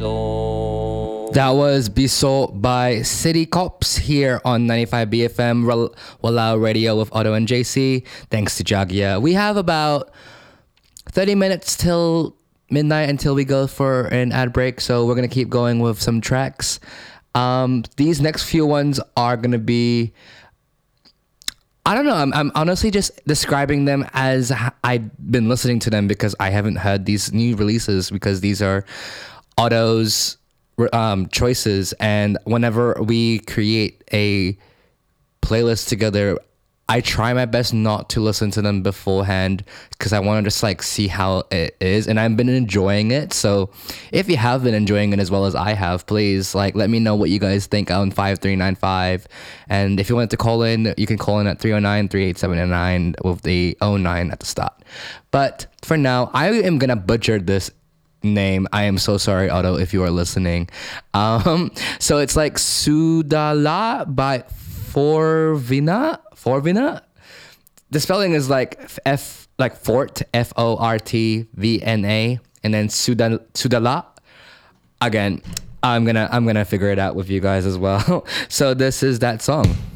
That was Biso by City Cops here on 95 BFM Walao Radio with Otto and JC. Thanks to Jagia. We have about 30 minutes till midnight until we go for an ad break, so we're going to keep going with some tracks. These next few ones are going to be, I don't know, I'm honestly just describing them as I've been listening to them because I haven't heard these new releases because these are Otto's choices, and whenever we create a playlist together, I try my best not to listen to them beforehand because I want to just like see how it is, and I've been enjoying it. So if you have been enjoying it as well as I have, please like let me know what you guys think on 5395. And if you want to call in, you can call in at 309-387-9 with the 09 at the start. But for now, I am gonna butcher this name. I am so sorry, Otto, if you are listening. So it's like Sudala by Forvina. The spelling is like F, like Fort, FORTVNA, and then Sudala. Again, I'm gonna figure it out with you guys as well. So this is that song.